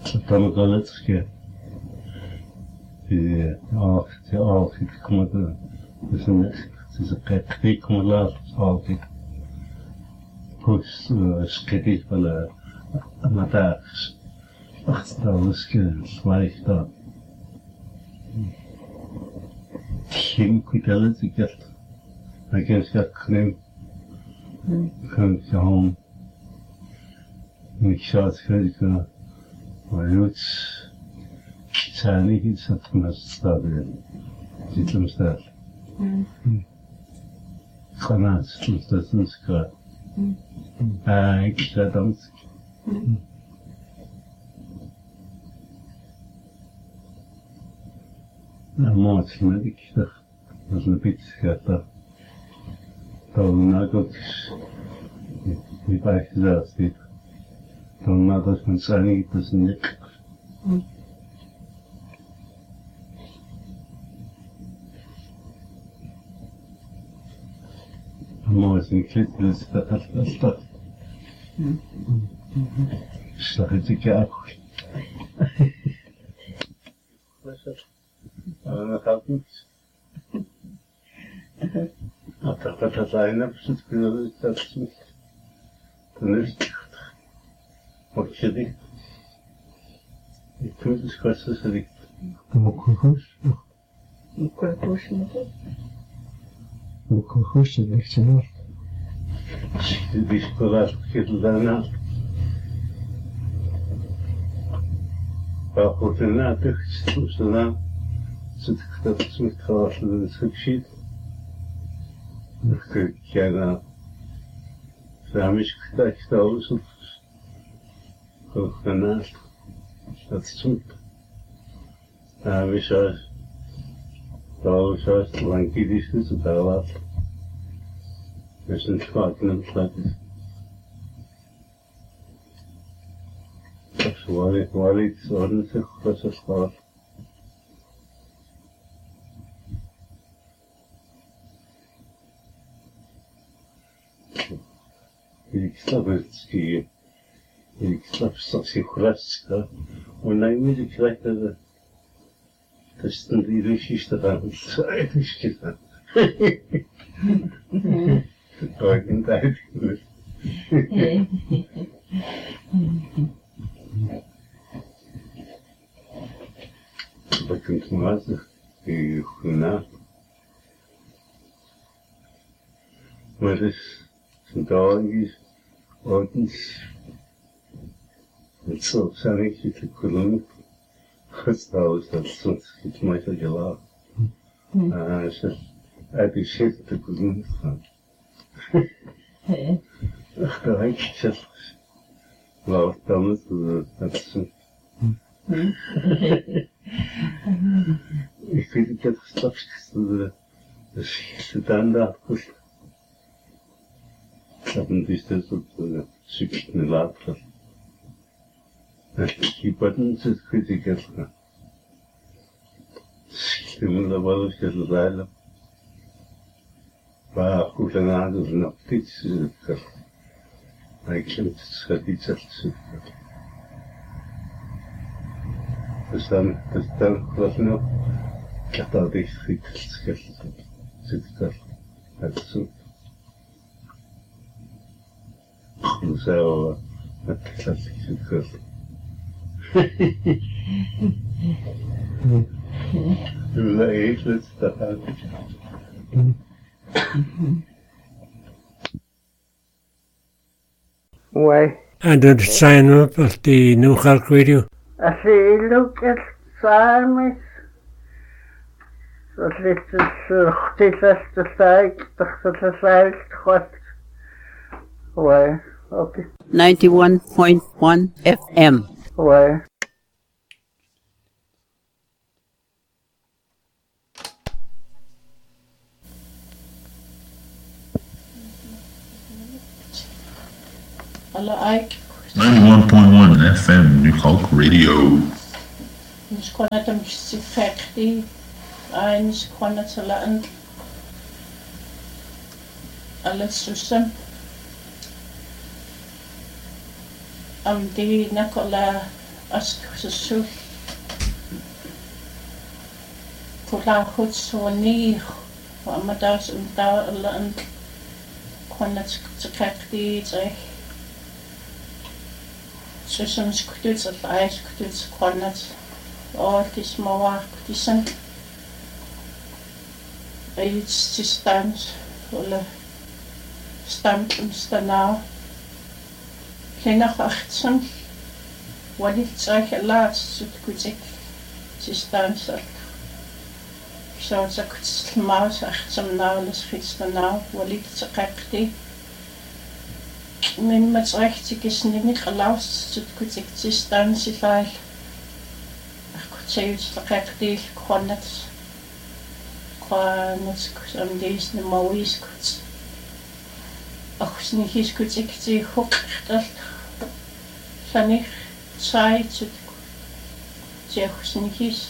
Tangaletske. Die auch kommt das ist ein kommt auch kus skedi wala mata achstauske swaita kim kuitaletske. I guess jag kan home. Ich schaue es gerade, weil jetzt Zähne gibt es auf dem Stadion. Sieht am Stadion. Kanals, das ist gerade. Ich sage das. Na, morgens met ik zeg, dat is een beetje scherper. Dan ook die bij gezegd zit. Dan dat men zijn niet, dat is niet. Morgens een klitje, dat is dat. Slag het ik ook. Dat gaat niet. Dat zijn er precies kunnen dat is niet. Dan is het wat je dicht. Ik vind het kwestie dat ik. Mokogosh. Mokogosh met het. Mokogosh is echt zo. Die school gaat daarna. Waar wordt er na terug dan zit ik dat met gehad in het schiet. Dan kijk naar. Samen dat ik thuis op. Daarnaast. Dat is zo. We zijn thuis lang is het daar laat. We zijn vaak in het laat. Waar iets ordentlich was het laat. Ik snap het skiën. Ik snap straks je gras. Und nein, mir die Kreide, das ist dann die Geschichte dran. Das ist eigentlich gesagt. Deutschen Zeit gut. Da kommt man also, die Hühner. Weil das sind da eigentlich ordentlich. Het zo zijn ik het kolom gesteld dat soms het mij zo gelaat. Ze uit die shit te kolom gaan. Dat ik zeg, wel dan is het zo. Ik weet niet dat straks de shit dan daar goed. Dat is dus op zoek naar later. Die button is critical. Stimula was het wel. Maar goed en aardig nog iets. Ik vind het iets als. Dus dan was nog. Ik had al die schiet. Zit er. Het zo. Zo. Het klassieke. Du sagst, das ist doch halt. Why? And then sign up at the New Clark Radio. I see, look at Simon. Dat ligt dus die beste tijd, dat is eigenlijk Why? Okay. 91.1 FM. Why? Alle Ike. 91.1 FM, New Clark Radio. Dus kon het hem die eens kon het ze laten. Alles zussen. Die Nicola askusussul kulahutsuaniir wa amadaas untaa allaan qannat taqaqtiitay susumskutut aiskutut qannat ortis mawaqtisan Eitsistans eller stamstanaa Kennerachsen walit saikalaat sutkutik sistansal so sakutmaus achsamnaalas fitstanaa walit saqaqti min matsrechtigisnimi qalaus sutkutik sistansilaal akutayut saqaqti qonnat qanatkus amdeisne mawiskut achsni hiskutikti huqtal sanih saitsut jehusni his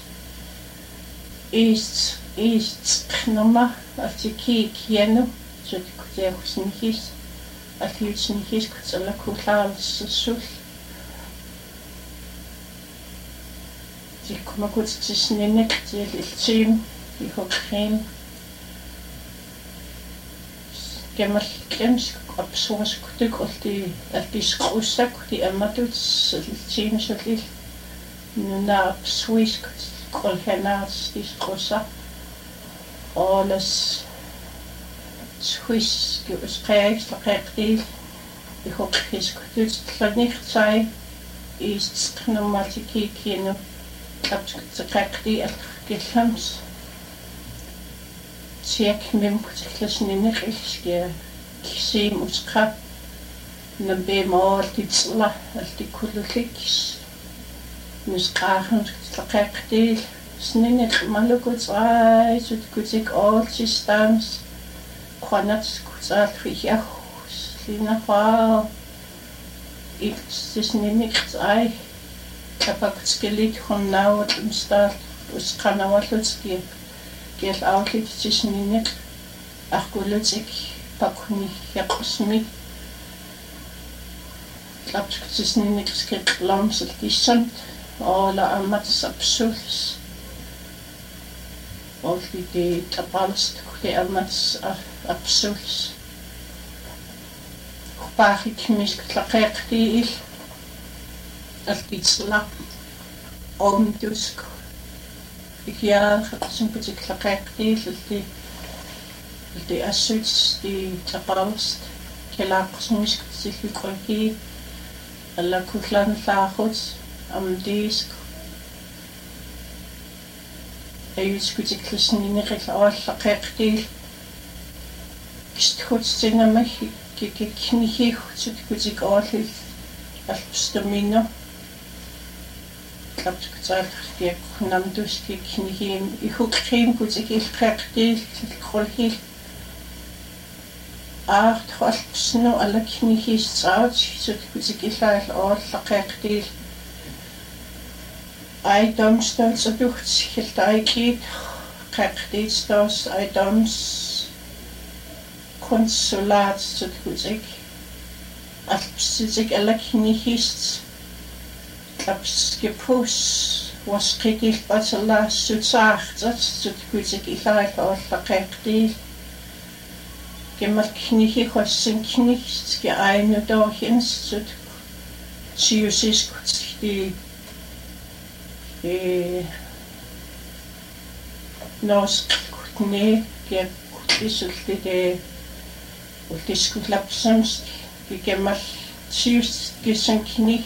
ist knoma artiki kienu sut jehusni his atliutsni his kutsala kulaalssul Tikuma kutsisninek tililtsim ihokrim kemal kems absuaskutik olti altisqussak di amatut siltiimsulil nuna absuisk qolhanaats tisqussa olas swiss geusqaix taqaqtil ihokhiskutut tlanirtsai istqnumatiki kinu taqaqti alqillams Tjek mim kutiklasninik ilskia kisim uska nambe maal titsla alti kullulikis nusqaahan taqaqtil sninik malukuts ai sut kutik all systems qanat kutsal fiach lina fa sninik ai kapaktskelit khonnawat instal usqanawallutski Gel outlettisninik argulutik pakuni yaqusmi lapskutisninik skik lamseltisant ola amats absuls olti tapalst kuti amats absuls Qpaqik misk tlaqeqti altitsla omtusk Ja, sympatik taqaqti lti assuts di tapalst kelaqsmisk silliqolki alla kullan laaxut amdisk ayuskutik lusniniqil awallaqeqti kisthutsinamak kikiknihihut kutik awallil alpstumino Klapskutsalqtiak namduskik nihim ihukrim kutikil qaqtil qolhil артхолсну алакнихисцаут сут кутикиллаал ооллақиақтил айдомстолс адухт хилтайкит қақтитстос айдомс консулат сут кутик алпситик алакнихист апскипус wasqikil patalassut saartat sut kutikillаал ооллақиақтил Gemalknihi hossenknihst geeinudorhensut siusiskut di norskutne gekutisulti de ultiskutlapsamst gemal sius gesenknih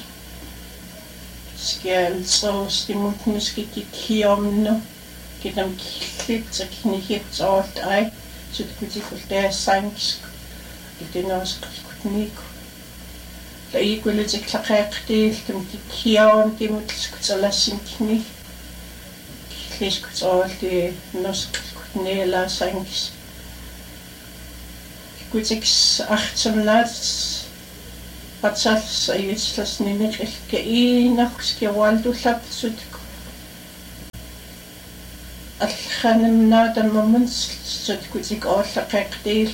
skelsos dimutniski kiomno gedam klitsaknihit alt ei Sut kutikul sanks idinoskutnik la ikulitik laqeqtil tum kikiaum timutskutalassinkni liskutolti noskutnela sanks kutiks achtumnats patsals ayitslasninik ilkeinaxki waldullap sut Alkhanimna damamans sut kutik ollaqeqtil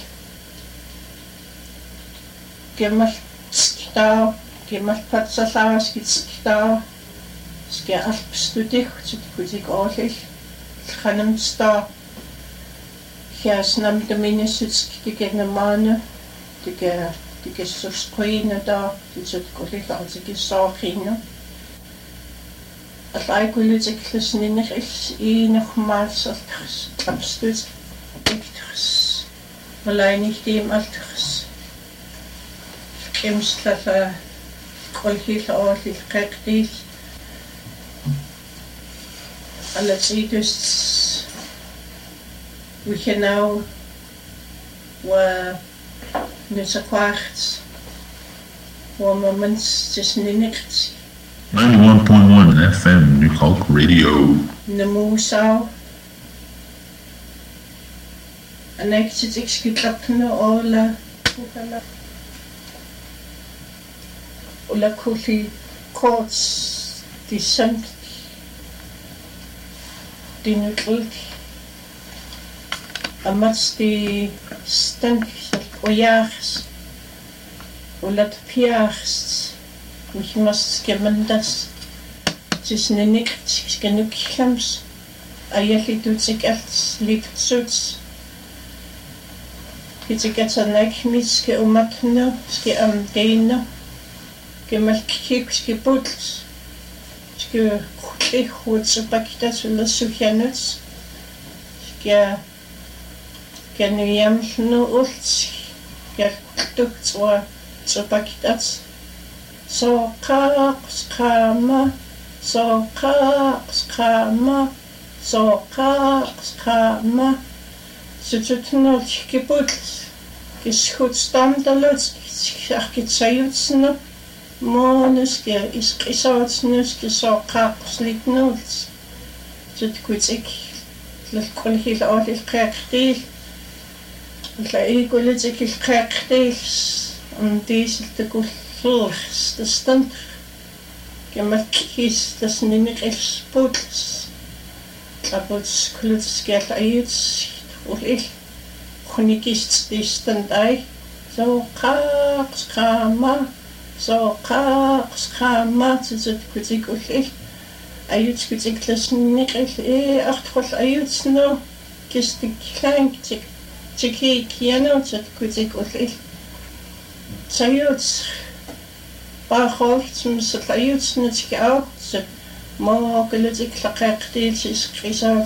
gemal patsalaaskitsktaa skal alpstudik, så det kunne ikke overlægge. Khanam star. Her snam det minnesutsk, det gennem mange. Det kan så skrine der, det så det går lidt af, det kan så grine. At jeg kunne lytte til sådan en ris, en og mal så alpstud. Ikke Alleen ik die malters. Kemsla kolhil oorlil qeqdil. Alatsiidus wichenau wa nusaqaarts wa moments tisniniqt 91.1 FM New Hulk Radio. Namusau Anektit ikskitlapna Ola kulli korts disant dinutlut amats di stank ojars Ola piars mich must skemendas tisnenik skenuklams ayali dutsik alt lipsuts Kitsikatsanak mitske umatna ske amdeina kemalkik ske puts ske khutsupakitas ulla sufjanuts ske kanuyamnu ults yaktuktswa tsupakitas so qaqskama Сутутнул кипутлс кисхутстамдалус аркитсаютсна монуске искисаутснуске соқақслитнулс суткутик лалкулхил оолил қеқтил лаигулитик илқеқтил дисилтакуллерс тастан кемаккис таснинеқилс путлс абутс клутскел аютс Ulil Hunikist distant eye so qaqskama tizut kutik ulil ayut kutik lasniqil artqul ayutsno kistik klank tiki kiano tizut kutik ulil sayut bachol misal ayutsno tiki out ما قلت لقيقتي تسقيسات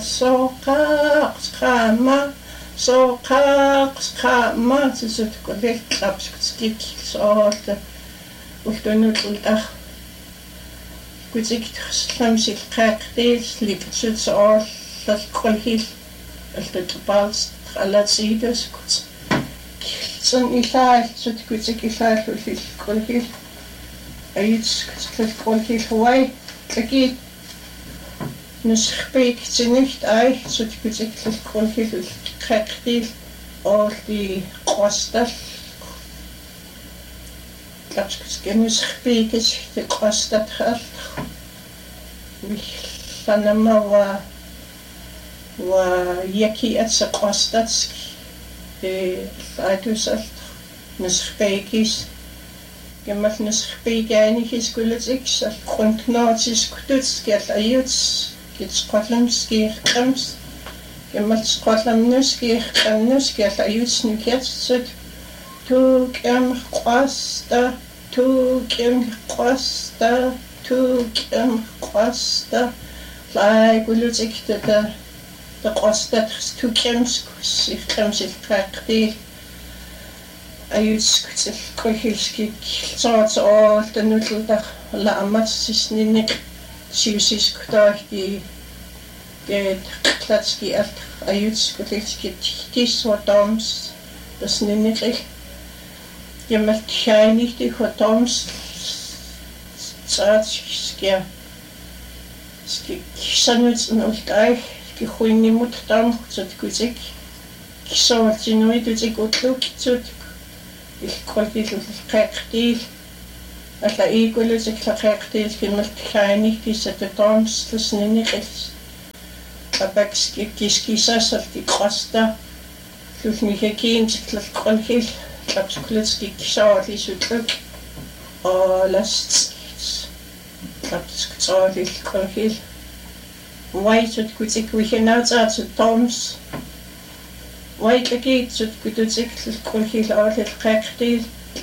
سوقاق تزود كل كلابس كتسكيك صوت وفتونو تلتاخ كتسكيك تخسلمسي لقيقتي لبتسود صوت للكولهيل التطبالس تخلات سيدوس كتسن إلاي تزود كتسك إلاي للكولهيل أيتس كتسك للكولهيل هواي Такие нусхпейкти nicht ай сутикутиклл колхил крэктил олди қостал лапскенусхпейкис те қостатхал вихланама ва яки атса қостатски те айтусал нусхпейкис Gemmal nusxpigaanigis kullatiks grundknaatis kial ayuts kitsqallamski qams gemmal sqallamnuski qamnus kial ayuts nukiatsut tuqam qasta lai kullatikta ta qastat tuqamskus iqamsil qaqti Ayutskutil kolhilski saats all tanulutaq la amatsisninik siusiskutaahti qlatski alt ayutskutilski tiswatoms tasninikil Gemmal tjainihti hotoms saatskiskia sanuts nultai kihuinimut tam tsutkutik kisavaltinuitutik utlukitsut Kolhil qeqtil alla igulusik qeqtil kimalt khainihti satatoms tasniniqil abakski kiskisasalti qasta lulnihakiintik kolhil lapskulitski kisawalissutluk olast tlapskutsooril kolhil waitut kutik wihinautaatut toms waitlagit sut kututik kolhil aarlil qeqtil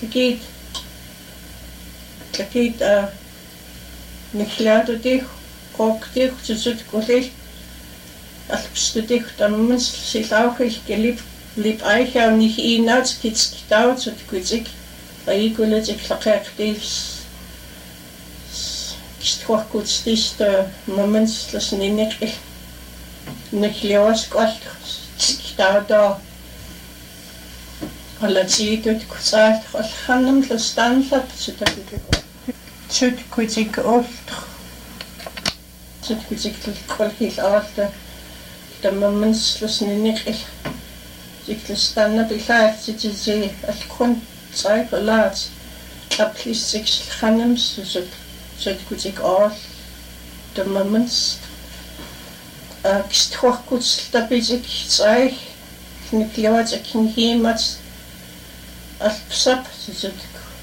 tlagit niklaatutih qoqtih sut kolhil alpstutih tammens silauhil kelip lip aicha nicht inaut kitskitaut sut kutik aikuletik qeqtil Kistkorkutstis moments lassen innig niklios kwalt stauda alla tiidut kutsalt khanam lastanfat sut kutik oft sut kutik kolhil arta the moments lassen innig siklestanna bilaat sitsi alkun tsaipalat aplis six khanam sut kutik all the moments kistkorkuts tapisik tsai niklios akin himat alpsap sut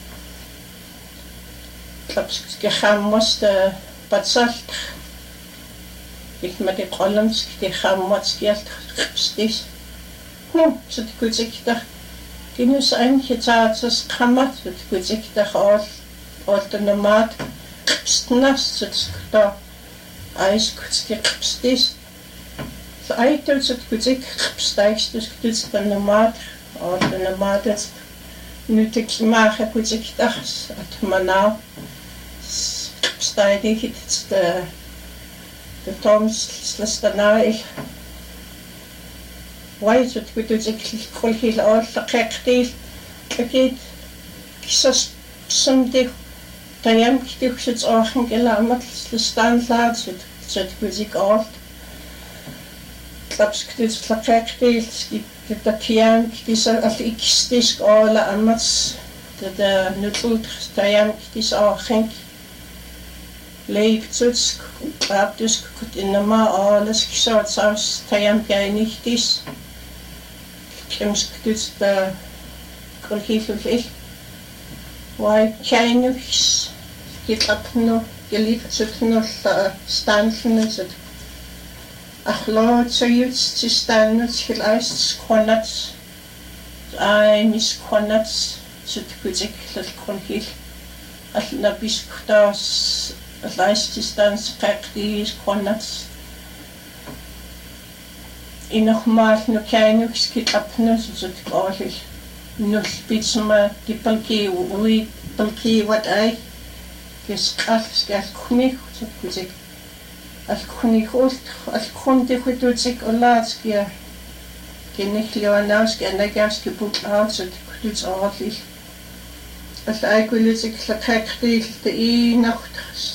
klapsk gehammos de patsalt ik met die columns die hammos geld stis sut kutik da kinus ein getaats kamat sut kutik da all the nomad Stnas da ais kutstis so aitel sut kutik staiks dus kuts van nomad or de nomades nutik mache kutik das at mana staidig het de toms slastanai why sut kutik kolhil al qeqtil akid kisas somdig Tayam kituksits orchen gelamat stanslaat sut kuzik alt klapsktuts klaqeqtil skitakian kitisa alikistis ala amats de nutult tayam kitis orchen leiptuts klaptus kut inma alles kisat saus tayam gainichtis kemsktuts de kolhifil why kainus Gitlapno, gelieftutno stanfnut, achlod sojuts tistanut, hilaist quanats, mis quanats, sut kuzik lalkonhil, al nabiskutas, alaist tistans qeqdis quanats. Inochmal no kainus gitlapno, sut qahil, nulpitsma gipalki ui palki wat ai. Alkunik kutik alkunik ult alkunti kututik olatski geniklianaski anagarski bukautsut kututs artlich al aikulitik laqeqtil te nacht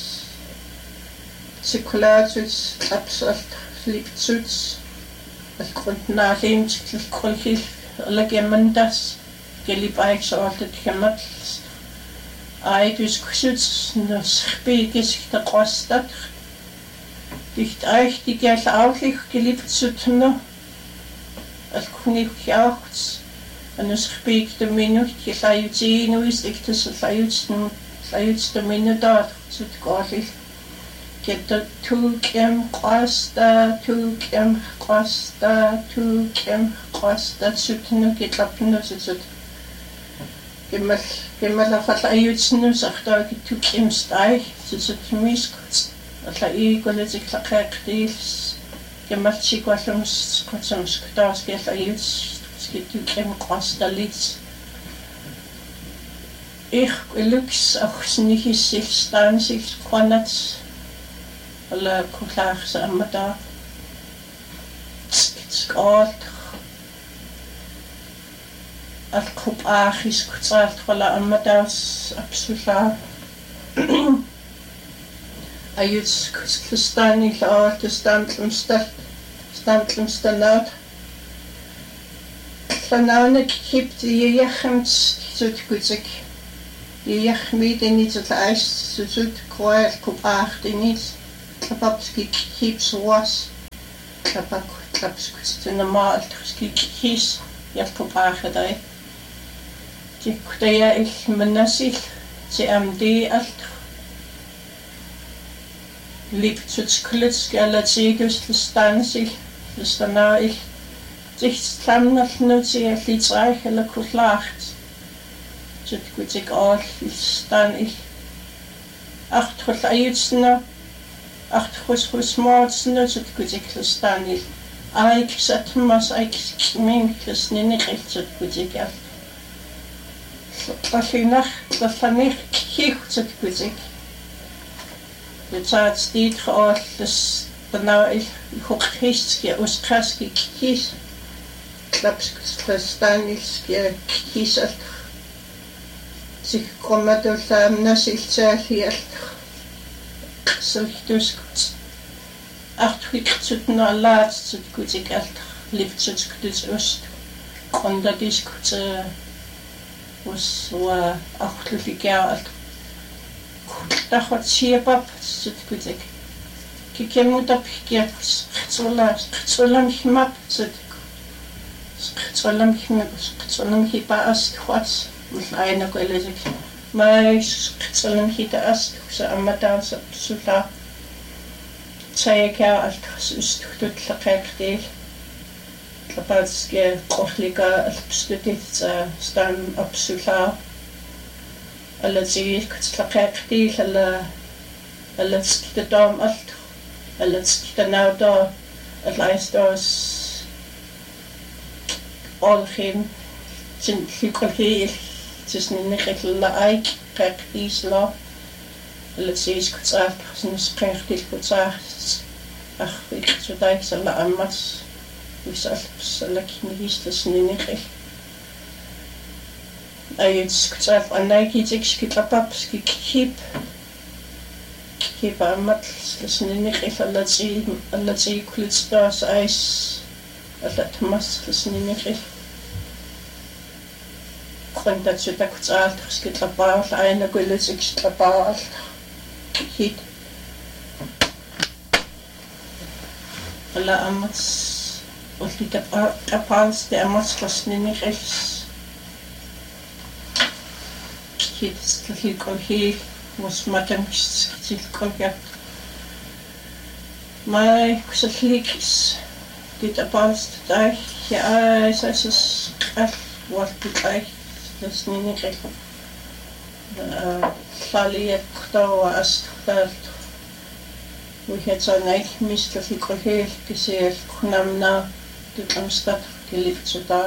sikulatus absalt liptuts alkuntnalim kolhil alagemandas gelibaik sortet kemat dus kusuts nos spikis ta kostat dicht euch die gel auflich geliebt zu tun als kunik jachts an es spik de minut je sayuti no is ik das sayuts de minut dort zu gordlich get de tukem kosta zu tun get lapno zu Gemal afal ayutsnu sakhta ki tukim stai sut miskut ala ikoletik laqeqtil gemal chikwalums kotsams ktas ke ayuts ki tukim qastalits ich lux auch nicht sich stan sich qanats ala kutlach samata skot alkup achis kutsalt wala amadas absoluta ayuts kustani la te stantlumstanat Vanavond gibt die jechens zut kuzik. Die jechmid in niet het ijs zut kroel kop acht in niet. Kapapski kips was. Kapapski normaal kies ja kop acht dai. Die kutaya ik menasil CMD alt. липтутскулутски алатигус лстансил лстанаил тихтламналнути аллитраахала куллаарт суткутик аал лстан ахтрул аюутсна ахтрусмаатсна суткутик лстанил айксатмас айксминклснинеқилсут кутикал таллинар талланир кихутсуткутик ятаат ститрааллас танаил хокхистки ускаски кис лапскстанилски кисал сиккоматуллаамнасилтаалиалт сохтускут артхиксутнаалаатсут кутикалт лифтсуткутус уст кондадискут усва ахлуликаалт тахотсиапап суткутик кикемутапкиат цолам химап сутк цолам хипаас хвац айна коллежик май цолам хитаас са аматаас сула цаякаа алтхсустутлақаaqtiil тлапаатске qoрлика алпстутитса стан апсулаа аллатигил кутлақаaqtiil аллатстатаам алт аллатстатанауда аллайстос олхин синхиколхиил тисниннеқилла айк қаaqtiisла аллатигис кутаалт синсқаартил кутаа ахвик сутайксала аммас висалпсалакинигистаснинеқил айц кутаалт аннайкитикскитлапапски кипааммат ласнинеқил аллатигикулитстаас айс аллатмас ласнинеқил қонтатсутакутаалт скитлапаал айнакулитикстлапаал hit alla amats ollita apals de amats losninigels hit stilkolhi mos matamskitkolja mai kusaliks dit apals dag ja sas al waltikai losninigel Falliektoa astutalt. Uhetsanai mistä fikolheel kiseel kunamna tutlamstat kilitsuta.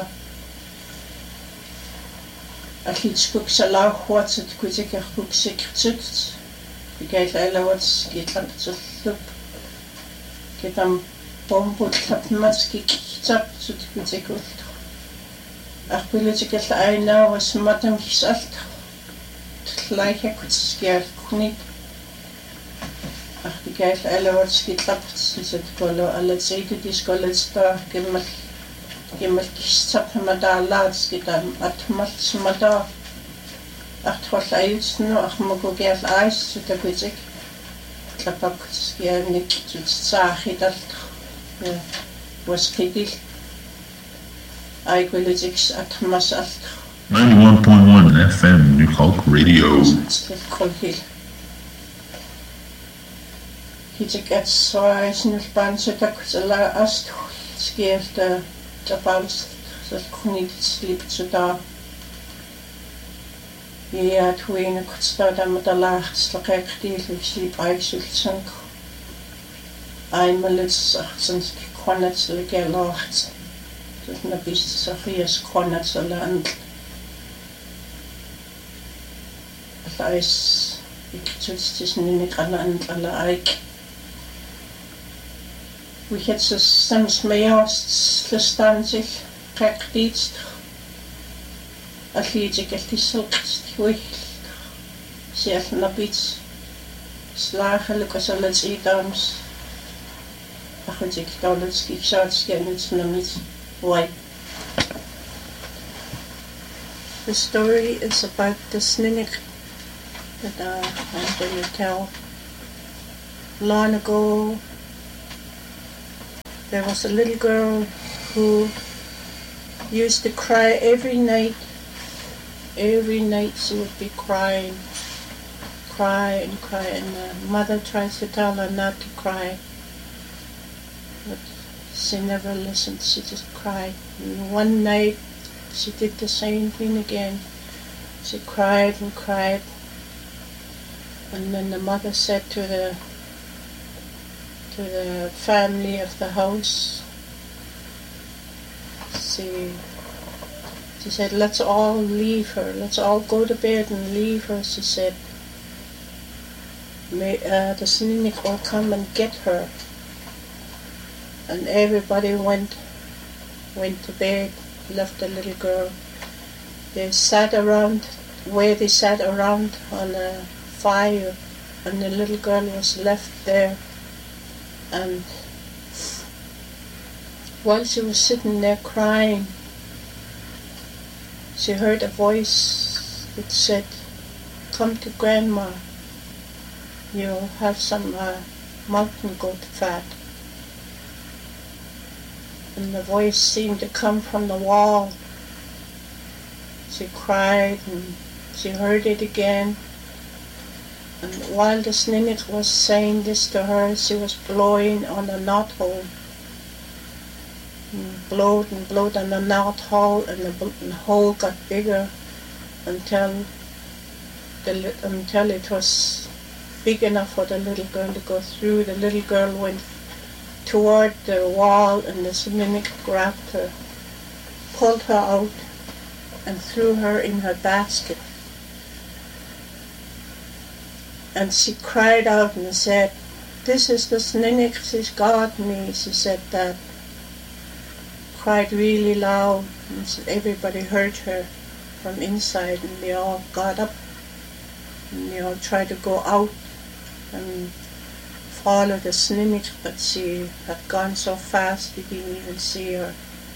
Allitskuksalauhuatsut kutikakuksiktsut. Kikailailavats kitlaptsullup. Kitam pomputlapmatski kitsapsut kutikultu. Arpilitikalla aina was matam kisalt. Laihakutskia kunit artikel alawatski taptsat kolo alatseitiskolesta gemmal kissaphamadaalaatski tam atmalsmada artwallayusnu armagugial ais sutakutik tlapaktskia niktutsaahidalt waskidil aikulitiks atmasalt 91.1 FM New Hulk Radio. Hitikats soaisnulpansutakusala astu skielta tapals salkunitsliptsuta ja tuina kutstadamatalartslaqaqtiilluksliip aiksultsanku aimalutsaartsanski qanatsalagaalaart tulnapissarias qanatsalaant Lais iktutstisniniqalaantlala aik Wihetsus majaastlestaansil qaqtiitst alliitikaltisselqst huil siallnapits slaaxalukasalatiitaams aqutik taulutskiksaatskianutnamit wai The story is about the Sniniq that I'm going to tell. Long ago, there was a little girl who used to cry every night. Every night she would be crying cry and cry, and the mother tries to tell her not to cry, but she never listened. She just cried. And one night she did the same thing again. She cried and cried, and then the mother said to the family of the house, she said, let's all leave her. Let's all go to bed and leave her. She said, the Sninik will come and get her. And everybody went to bed, left the little girl. They sat around where they sat around on a fire, and the little girl was left there. And while she was sitting there crying, she heard a voice that said, come to Grandma, you'll have some mountain goat fat. And the voice seemed to come from the wall. She cried and she heard it again. And while the Sninik was saying this to her, she was blowing on the knothole. And blowed on the knothole, and the hole got bigger until it was big enough for the little girl to go through. The little girl went toward the wall, and the Sninik grabbed her, pulled her out, and threw her in her basket. And she cried out and said, this is the Sninik, she's got me. She said that. Cried really loud, and everybody heard her from inside, and they all got up, and they all tried to go out and follow the Sninik, but she had gone so fast they didn't even see her.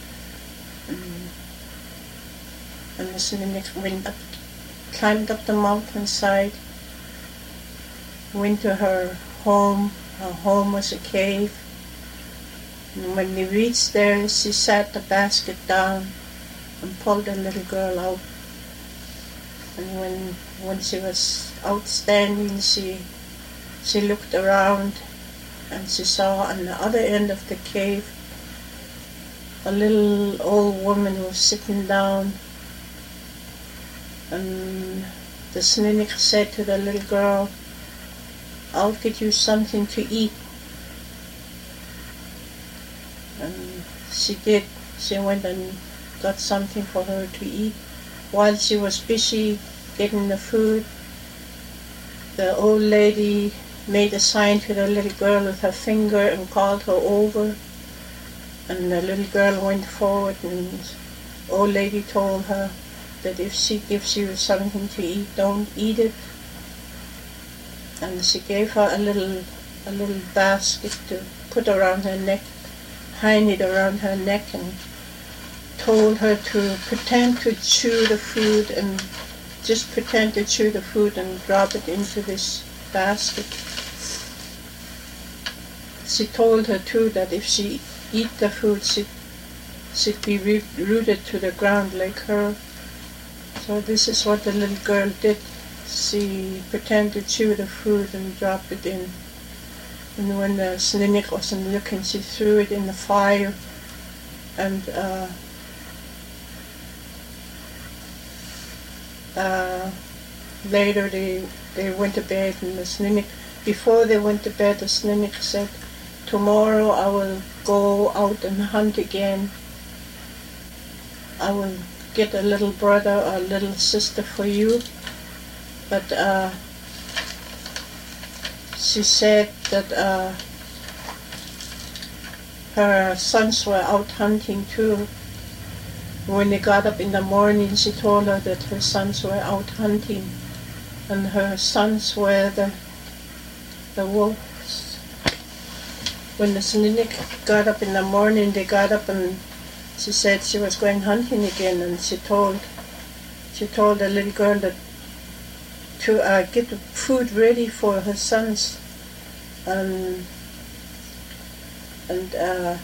And the Sninik went up, climbed up the mountainside, went to her home. Her home was a cave. And when they reached there, she sat the basket down and pulled the little girl out. And when she was outstanding, she looked around, and she saw on the other end of the cave a little old woman was sitting down. And the Sninik said to the little girl, I'll get you something to eat. And she did. She went and got something for her to eat. While she was busy getting the food, the old lady made a sign to the little girl with her finger and called her over. And the little girl went forward, and the old lady told her that if she gives you something to eat, don't eat it. And she gave her a little basket to put around her neck, hang it around her neck, and told her to pretend to chew the food, and just pretend to chew the food and drop it into this basket. She told her too that if she eat the food, she'd be rooted to the ground like her. So this is what the little girl did. She pretended to chew the food and dropped it in. And when the Sninik wasn't looking, she threw it in the fire. And later they went to bed, and the Sninik, before they went to bed, the Sninik said, tomorrow I will go out and hunt again. I will get a little brother or a little sister for you. But she said that her sons were out hunting too. When they got up in the morning, she told her that her sons were out hunting, and her sons were the wolves. When the Sninik got up in the morning, they got up, and she said she was going hunting again, and she told the little girl that to get the food ready for her sons, and